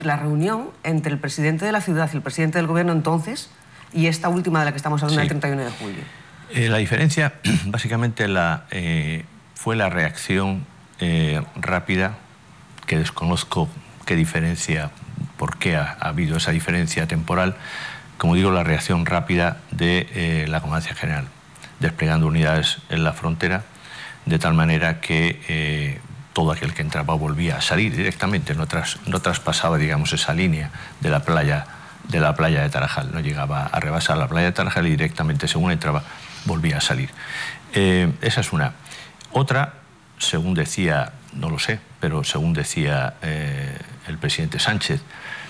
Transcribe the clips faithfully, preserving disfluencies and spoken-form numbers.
la reunión entre el presidente de la ciudad y el presidente del gobierno entonces y esta última de la que estamos hablando, sí, el treinta y uno de julio. Eh, la diferencia, básicamente, la, eh, fue la reacción eh, rápida, que desconozco qué diferencia, por qué ha, ha habido esa diferencia temporal, como digo, la reacción rápida de eh, la Comandancia General, desplegando unidades en la frontera, de tal manera que eh, todo aquel que entraba volvía a salir directamente, no, tras, no traspasaba, digamos, esa línea de la playa de la playa de Tarajal, no llegaba a rebasar la playa de Tarajal y directamente, según entraba, volvía a salir. Eh, esa es una. Otra, según decía, no lo sé, pero según decía eh, el presidente Sánchez,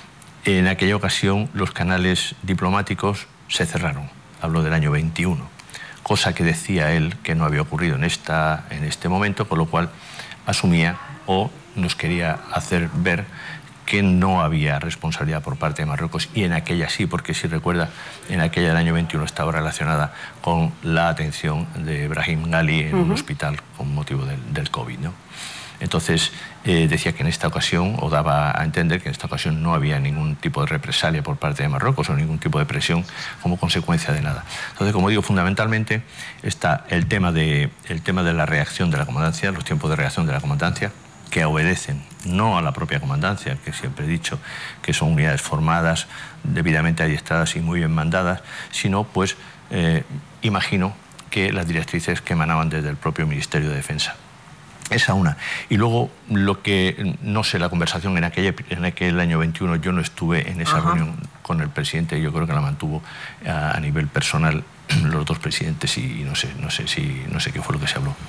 en aquella ocasión los canales diplomáticos se cerraron, hablo del año veintiuno, cosa que decía él que no había ocurrido en, esta, en este momento, con lo cual asumía o nos quería hacer ver que no había responsabilidad por parte de Marruecos, y en aquella sí, porque si recuerda, en aquella del año veintiuno estaba relacionada con la atención de Brahim Ghali en uh-huh. un hospital con motivo del, del COVID, ¿no? Entonces eh, decía que en esta ocasión, o daba a entender que en esta ocasión no había ningún tipo de represalia por parte de Marruecos o ningún tipo de presión como consecuencia de nada. Entonces, como digo, fundamentalmente está el tema de, el tema de la reacción de la comandancia, los tiempos de reacción de la comandancia, que obedecen no a la propia comandancia, que siempre he dicho que son unidades formadas, debidamente adiestradas y muy bien mandadas, sino, pues, eh, imagino que las directrices que emanaban desde el propio Ministerio de Defensa. Esa una. Y luego, lo que, no sé, la conversación en aquel, en aquel año veintiuno, yo no estuve en esa Ajá. reunión con el presidente, yo creo que la mantuvo a, a nivel personal los dos presidentes y no sé, no sé, si, no sé qué fue lo que se habló.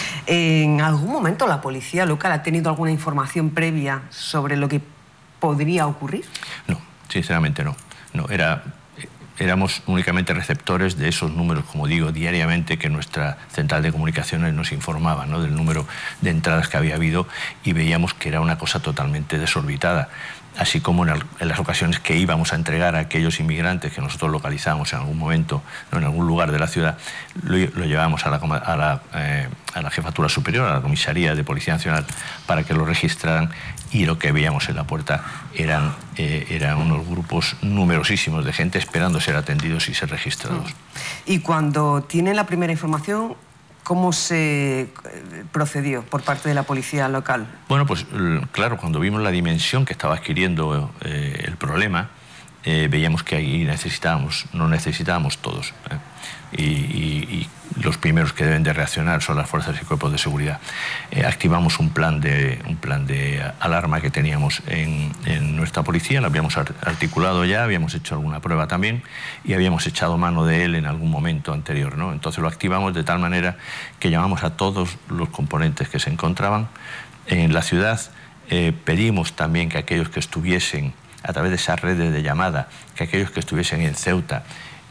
¿En algún momento la policía local ha tenido alguna información previa sobre lo que podría ocurrir? No, sinceramente no. No, era... Éramos únicamente receptores de esos números, como digo, diariamente, que nuestra central de comunicaciones nos informaba, ¿no?, del número de entradas que había habido, y veíamos que era una cosa totalmente desorbitada. Así como en, en las ocasiones que íbamos a entregar a aquellos inmigrantes que nosotros localizábamos en algún momento, ¿no?, en algún lugar de la ciudad, lo, lo llevábamos a la, a, la, eh, a la Jefatura Superior, a la Comisaría de Policía Nacional, para que lo registraran, y lo que veíamos en la puerta eran, eh, eran unos grupos numerosísimos de gente esperando ser atendidos y ser registrados. Y cuando tienen la primera información, ¿cómo se procedió por parte de la policía local? Bueno, pues claro, cuando vimos la dimensión que estaba adquiriendo eh, el problema, eh, veíamos que ahí necesitábamos, no necesitábamos todos. ¿eh? Y, y, y los primeros que deben de reaccionar son las fuerzas y cuerpos de seguridad. Eh, activamos un plan, de, un plan de alarma que teníamos en, en nuestra policía, lo habíamos articulado ya, habíamos hecho alguna prueba también y habíamos echado mano de él en algún momento anterior, ¿no? Entonces lo activamos de tal manera que llamamos a todos los componentes que se encontraban en la ciudad. Eh, pedimos también que aquellos que estuviesen, a través de esas redes de llamada, que aquellos que estuviesen en Ceuta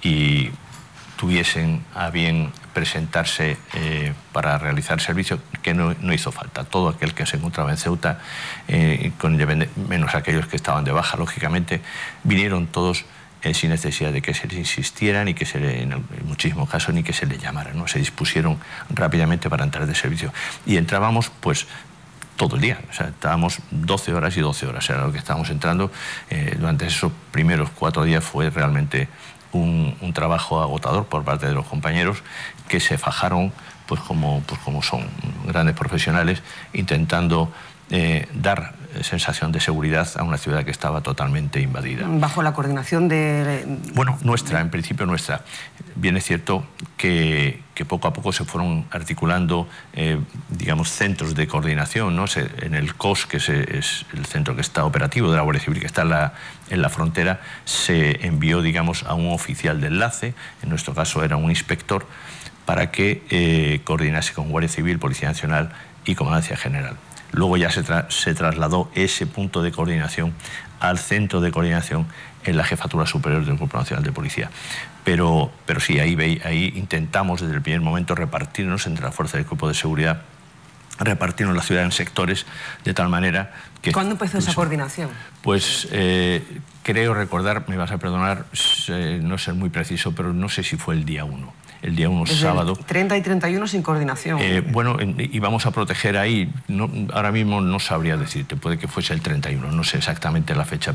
y tuviesen a bien presentarse eh, para realizar servicio, que no, no hizo falta. Todo aquel que se encontraba en Ceuta, eh, con, menos aquellos que estaban de baja, lógicamente, vinieron todos eh, sin necesidad de que se les insistiera, ni que se le, en muchísimos casos, ni que se les llamara, ¿no? Se dispusieron rápidamente para entrar de servicio. Y entrábamos, pues, todo el día, o sea, estábamos doce horas y doce horas, era lo que estábamos entrando. Eh, durante esos primeros cuatro días fue realmente Un, un trabajo agotador por parte de los compañeros, que se fajaron, pues como, pues como son grandes profesionales, intentando eh, dar sensación de seguridad a una ciudad que estaba totalmente invadida. ¿Bajo la coordinación de...? Bueno, nuestra, en principio nuestra. Bien es cierto que, que poco a poco se fueron articulando, eh, digamos, centros de coordinación, ¿no? Se, en el C O S, que es, es el centro que está operativo de la Guardia Civil, que está en la, en la frontera, se envió, digamos, a un oficial de enlace, en nuestro caso era un inspector, para que eh, coordinase con Guardia Civil, Policía Nacional y Comandancia General. Luego ya se, tra se trasladó ese punto de coordinación al centro de coordinación en la Jefatura Superior del Cuerpo Nacional de Policía. Pero, pero sí, ahí, ahí intentamos desde el primer momento repartirnos entre las fuerzas del Cuerpo de Seguridad, repartirnos la ciudad en sectores de tal manera que... ¿Cuándo empezó esa coordinación? Pues eh, creo recordar, me vas a perdonar, eh, no ser muy preciso, pero no sé si fue el día uno. el día uno, Desde sábado. el treinta y treinta y uno sin coordinación. Eh, bueno, íbamos a proteger ahí, no, ahora mismo no sabría decirte, puede que fuese el treinta y uno, no sé exactamente la fecha.